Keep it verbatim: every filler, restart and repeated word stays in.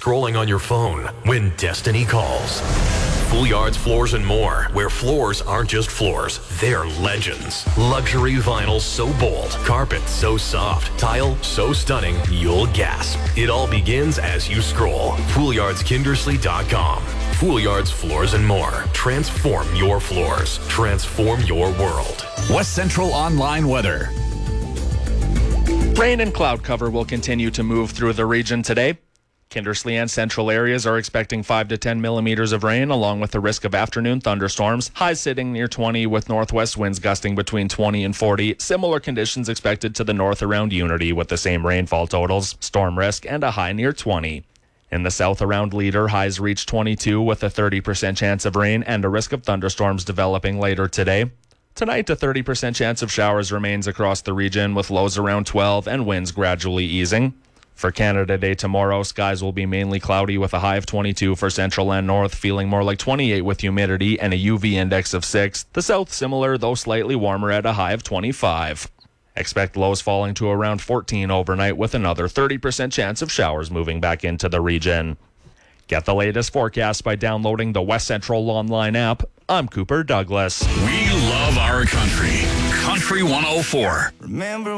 scrolling on your phone when destiny calls. Fouillard's Floors and More, where floors aren't just floors, they're legends. Luxury vinyl so bold, carpet so soft, tile so stunning, you'll gasp. It all begins as you scroll. Fouillards Kindersley dot com. Fouillard's Floors and More. Transform your floors. Transform your world. West Central Online weather. Rain and cloud cover will continue to move through the region today. Kindersley and central areas are expecting five to ten millimeters of rain, along with the risk of afternoon thunderstorms. Highs sitting near twenty, with northwest winds gusting between twenty and forty. Similar conditions expected to the north around Unity, with the same rainfall totals, storm risk, and a high near twenty. In the south around Leader, highs reach twenty-two, with a thirty percent chance of rain and a risk of thunderstorms developing later today. Tonight, a thirty percent chance of showers remains across the region, with lows around twelve and winds gradually easing. For Canada Day tomorrow, skies will be mainly cloudy with a high of twenty-two for central and north, feeling more like twenty-eight with humidity and a U V index of six. The south similar, though slightly warmer at a high of twenty-five. Expect lows falling to around fourteen overnight, with another thirty percent chance of showers moving back into the region. Get the latest forecast by downloading the West Central Online app. I'm Cooper Douglas. We love our country. Country one oh four. Remember